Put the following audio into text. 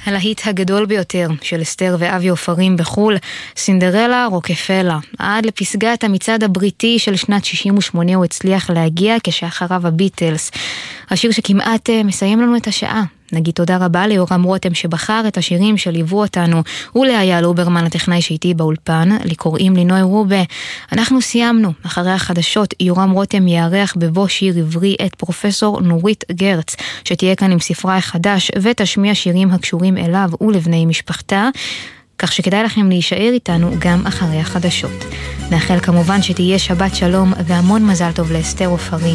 הלהיט הגדול ביותר של אסתר ואבי עופרים בחול, סינדרלה רוקפלה. עד לפסגת המצעד הבריטי של שנת 68 הוא הצליח להגיע, כשאחריו הביטלס. השיר שכמעט מסיים לנו את השעה. נגיד תודה רבה ליורם רותם שבחר את השירים שליוו אותנו, ולאייל אוברמן הטכנאי שאיתי באולפן. לי קוראים לינוי רובה. אנחנו סיימנו. אחרי החדשות יורם רותם יארח בבוא שיר עברי את פרופסור נורית גרץ, שתהיה כאן עם ספרה החדש ותשמיע שירים הקשורים אליו ולבני משפחתה, כך שכדאי לכם להישאר איתנו גם אחרי החדשות. נאחל כמובן שתהיה שבת שלום והמון מזל טוב לאסתר עופרים.